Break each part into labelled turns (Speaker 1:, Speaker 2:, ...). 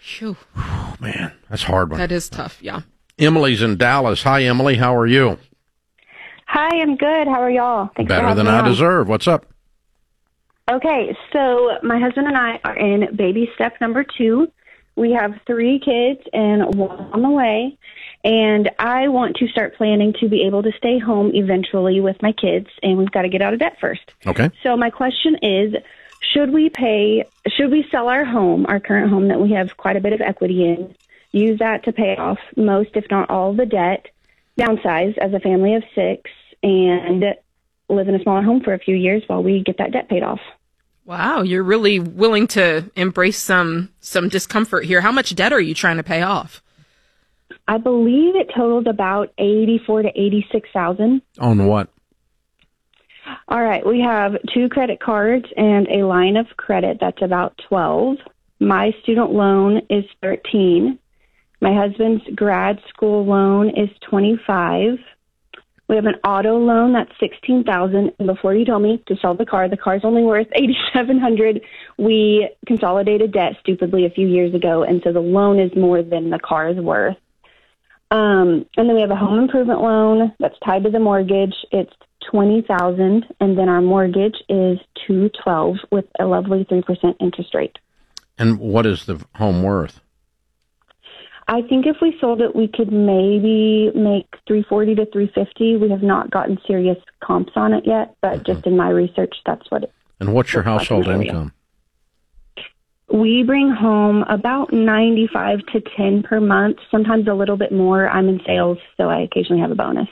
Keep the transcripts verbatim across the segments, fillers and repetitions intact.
Speaker 1: Phew.
Speaker 2: Oh, man, that's a hard one.
Speaker 1: That is tough, yeah.
Speaker 2: Emily's in Dallas. Hi, Emily. How are you?
Speaker 3: Hi, I'm good. How are y'all? Thanks for
Speaker 2: Better
Speaker 3: having
Speaker 2: than
Speaker 3: me
Speaker 2: I
Speaker 3: on.
Speaker 2: deserve. What's up?
Speaker 3: Okay, so my husband and I are in baby step number two. We have three kids and one on the way. And I want to start planning to be able to stay home eventually with my kids, and we've got to get out of debt first.
Speaker 2: Okay.
Speaker 3: So my question is, should we pay, should we sell our home, our current home that we have quite a bit of equity in, use that to pay off most, if not all, the debt, downsize as a family of six, and live in a smaller home for a few years while we get that debt paid off?
Speaker 1: Wow, you're really willing to embrace some some discomfort here. How much debt are you trying to pay off?
Speaker 3: I believe it totaled about eighty-four to eighty-six thousand.
Speaker 2: On what?
Speaker 3: All right, we have two credit cards and a line of credit that's about twelve. My student loan is thirteen. My husband's grad school loan is twenty-five. We have an auto loan that's sixteen thousand. And before you told me to sell the car, the car's only worth eighty-seven hundred. We consolidated debt stupidly a few years ago, and so the loan is more than the car is worth. Um, and then we have a home improvement loan that's tied to the mortgage. It's twenty thousand, and then our mortgage is two twelve with a lovely three percent interest rate.
Speaker 2: And what is the home worth?
Speaker 3: I think if we sold it, we could maybe make three forty to three fifty. We have not gotten serious comps on it yet, but mm-hmm. just in my research, that's what it.
Speaker 2: And what's your household income?
Speaker 3: We bring home about ninety-five to ten per month, sometimes a little bit more. I'm in sales, so I occasionally have a bonus.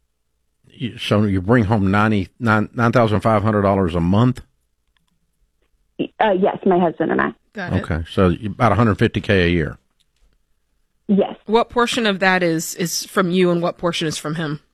Speaker 2: So you bring home ninety nine nine thousand five hundred dollars a month?
Speaker 3: Uh, yes, my husband and I.
Speaker 1: Got it.
Speaker 2: Okay, so about one hundred fifty K a year.
Speaker 3: Yes.
Speaker 1: What portion of that is, is from you and what portion is from him?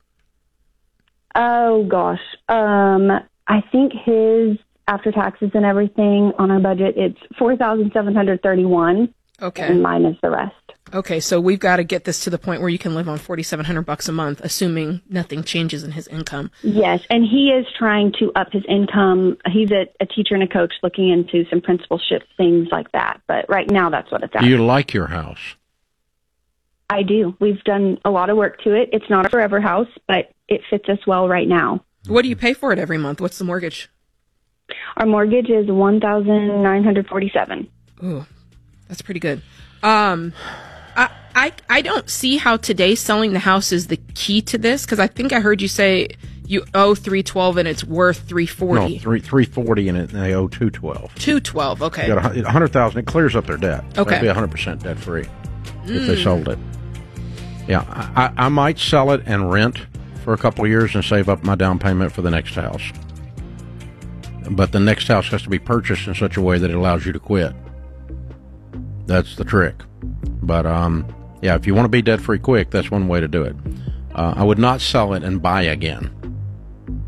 Speaker 3: Oh, gosh. Um, I think his, after taxes and everything on our budget, it's four thousand seven hundred thirty-one.
Speaker 1: Okay.
Speaker 3: And mine is the rest.
Speaker 1: Okay, so we've got to get this to the point where you can live on forty-seven hundred bucks a month, assuming nothing changes in his income.
Speaker 3: Yes, and he is trying to up his income. He's a, a teacher and a coach looking into some principalship things like that. But right now, that's what it's at.
Speaker 2: Do you like your house?
Speaker 3: I do. We've done a lot of work to it. It's not a forever house, but it fits us well right now.
Speaker 1: What do you pay for it every month? What's the mortgage?
Speaker 3: Our mortgage is one thousand nine hundred forty-seven.
Speaker 1: Ooh, that's pretty good. Um, I, I, I don't see how today selling the house is the key to this, because I think I heard you say you owe three twelve and it's worth three forty.
Speaker 2: No, three three forty and it, they owe two twelve.
Speaker 1: Two twelve, okay.
Speaker 2: You got a hundred thousand. It clears up their debt.
Speaker 1: Okay,
Speaker 2: they'd be a hundred percent debt free
Speaker 1: mm.
Speaker 2: if they sold it. Yeah, I, I might sell it and rent for a couple of years and save up my down payment for the next house. But the next house has to be purchased in such a way that it allows you to quit. That's the trick. But, um, yeah, if you want to be debt-free quick, that's one way to do it. Uh, I would not sell it and buy again.